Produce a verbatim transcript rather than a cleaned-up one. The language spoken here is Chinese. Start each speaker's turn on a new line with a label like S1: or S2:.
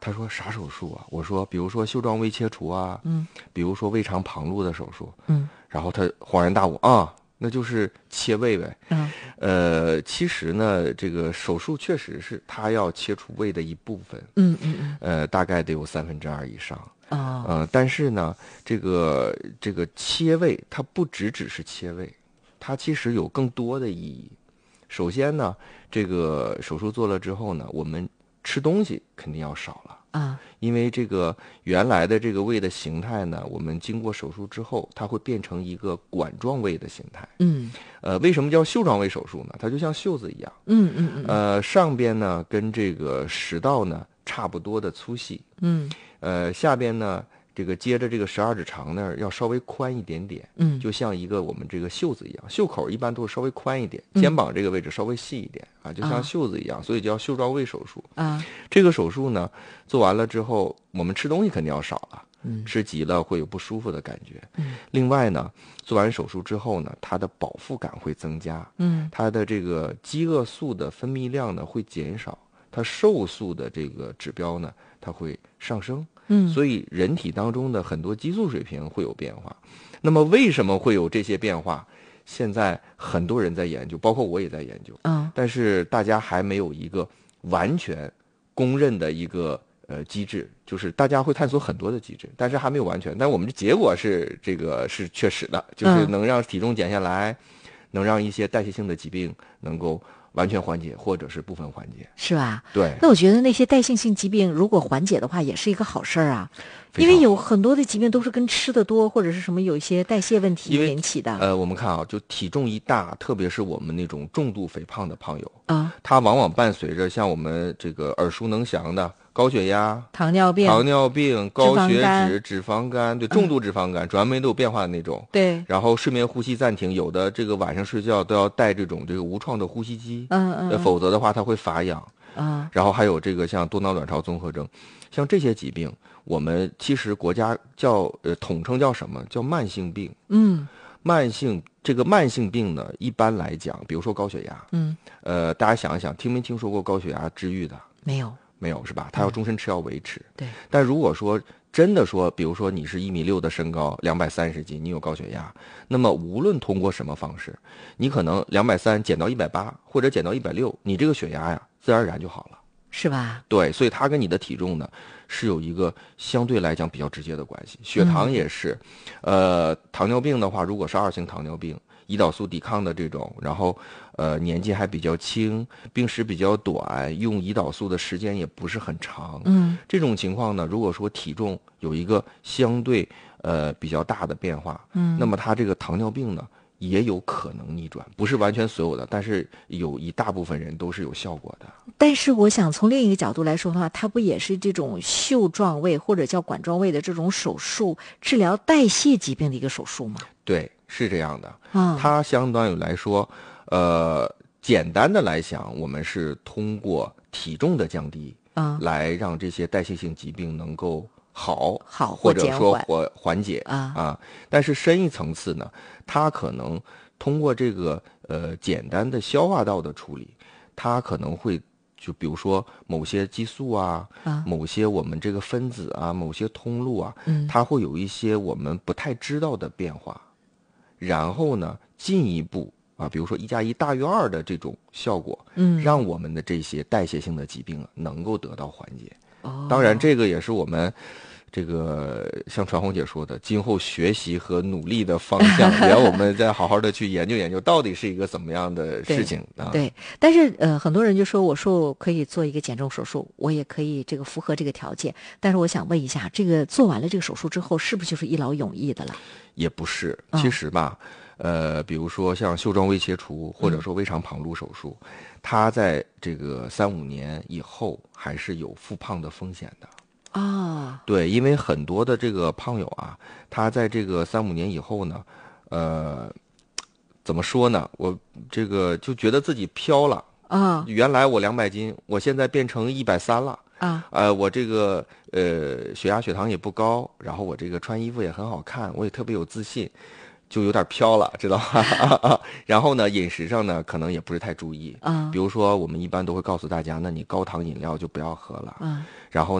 S1: 他说啥手术啊？我说比如说袖状胃切除啊，
S2: 嗯，
S1: 比如说胃肠旁路的手术，
S2: 嗯，
S1: 然后他恍然大悟啊，那就是切胃呗。
S2: 嗯，
S1: 呃，其实呢，这个手术确实是他要切除胃的一部分，
S2: 嗯嗯嗯，
S1: 呃，大概得有三分之二以上。
S2: 哦，
S1: 呃，但是呢，这个这个切胃，它不只只是切胃，它其实有更多的意义。首先呢，这个手术做了之后呢，我们吃东西肯定要少了
S2: 啊，
S1: 因为这个原来的这个胃的形态呢，我们经过手术之后，它会变成一个管状胃的形态。
S2: 嗯，
S1: 呃，为什么叫袖状胃手术呢？它就像袖子一样，
S2: 嗯嗯嗯，
S1: 呃，上边呢跟这个食道呢差不多的粗细，
S2: 嗯，
S1: 呃，下边呢。这个接着这个十二指肠那儿要稍微宽一点点，
S2: 嗯，
S1: 就像一个我们这个袖子一样，袖口一般都是稍微宽一点，
S2: 嗯
S1: 肩膀这个位置稍微细一点啊，就像袖子一样，所以叫袖状胃手术
S2: 啊。
S1: 这个手术呢，做完了之后，我们吃东西肯定要少了，
S2: 嗯，
S1: 吃急了会有不舒服的感觉。
S2: 嗯，
S1: 另外呢，做完手术之后呢，它的饱腹感会增加，
S2: 嗯，
S1: 它的这个饥饿素的分泌量呢会减少，它瘦素的这个指标呢，它会上升。
S2: 嗯，
S1: 所以人体当中的很多激素水平会有变化。那么为什么会有这些变化？现在很多人在研究，包括我也在研究。
S2: 嗯，
S1: 但是大家还没有一个完全公认的一个呃机制，就是大家会探索很多的机制，但是还没有完全。但我们的结果是这个是确实的，就是能让体重减下来，能让一些代谢性的疾病能够完全缓解或者是部分缓解，
S2: 是吧？
S1: 对。
S2: 那我觉得那些代谢性疾病如果缓解的话，也是一个好事儿啊，因为有很多的疾病都是跟吃的多或者是什么有一些代谢问题引起的。
S1: 呃，我们看啊，就体重一大，特别是我们那种重度肥胖的胖友
S2: 啊，
S1: 它往往伴随着像我们这个耳熟能详的高血压、
S2: 糖尿病、
S1: 糖尿病、高血脂、
S2: 脂
S1: 肪肝，对，重度脂肪肝，转氨酶都有变化的那种。
S2: 对。
S1: 然后睡眠呼吸暂停，有的这个晚上睡觉都要带这种这个无创的呼吸机，
S2: 嗯嗯，
S1: 否则的话它会乏氧。
S2: 啊，
S1: 然后还有这个像多囊卵巢综合征，像这些疾病，我们其实国家叫呃统称叫什么？叫慢性病。
S2: 嗯，
S1: 慢性这个慢性病呢，一般来讲，比如说高血压，
S2: 嗯，
S1: 呃，大家想一想，听没听说过高血压治愈的？
S2: 没有，
S1: 没有是吧？他要终身吃药维持。
S2: 对。
S1: 但如果说真的说，比如说你是一米六的身高，两百三十斤，你有高血压，那么无论通过什么方式，你可能两百三减到一百八，或者减到一百六，你这个血压呀，自然而然就好了。
S2: 是吧？
S1: 对，所以它跟你的体重呢是有一个相对来讲比较直接的关系。血糖也是，嗯、呃，糖尿病的话，如果是二型糖尿病，胰岛素抵抗的这种，然后呃年纪还比较轻，病史比较短，用胰岛素的时间也不是很长，
S2: 嗯，
S1: 这种情况呢，如果说体重有一个相对呃比较大的变化，
S2: 嗯，
S1: 那么它这个糖尿病呢也有可能逆转，不是完全所有的，但是有一大部分人都是有效果的。
S2: 但是我想从另一个角度来说的话，它不也是这种袖状胃或者叫管状胃的这种手术，治疗代谢疾病的一个手术吗？
S1: 对，是这样的。
S2: 啊，
S1: 它相当于来说，呃，简单的来讲，我们是通过体重的降低，
S2: 啊，
S1: 来让这些代谢性疾病能够好，
S2: 好
S1: 或者说
S2: 缓
S1: 缓缓解
S2: 啊
S1: 啊。但是深一层次呢，它可能通过这个呃简单的消化道的处理，它可能会。就比如说某些激素啊，
S2: 啊
S1: 某些我们这个分子啊，某些通路啊，
S2: 嗯，
S1: 它会有一些我们不太知道的变化，然后呢，进一步啊，比如说一加一大于二的这种效果，
S2: 嗯，
S1: 让我们的这些代谢性的疾病能够得到缓解。
S2: 哦，
S1: 当然，这个也是我们。这个像传红姐说的，今后学习和努力的方向，也要我们再好好的去研究研究，到底是一个怎么样的事情啊？
S2: 对，但是呃，很多人就说，我说我可以做一个减重手术，我也可以这个符合这个条件，但是我想问一下，这个做完了这个手术之后，是不是就是一劳永逸的了？
S1: 也不是，其实吧，嗯、呃，比如说像袖状胃切除或者说胃肠旁路手术，嗯、它在这个三五年以后还是有复胖的风险的。
S2: 啊、哦，
S1: 对，因为很多的这个胖友啊，他在这个三五年以后呢，呃，怎么说呢？我这个就觉得自己飘了
S2: 啊、哦，
S1: 原来我两百斤，我现在变成一百三了
S2: 啊，
S1: 呃，我这个呃血压血糖也不高，然后我这个穿衣服也很好看，我也特别有自信。就有点飘了，知道吧？然后呢，饮食上呢，可能也不是太注意。
S2: 啊，
S1: 比如说，我们一般都会告诉大家，那你高糖饮料就不要喝了。
S2: 嗯，
S1: 然后。